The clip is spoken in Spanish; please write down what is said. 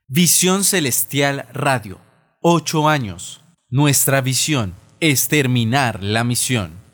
Visión Celestial Radio. 8 años. Nuestra visión es terminar la misión.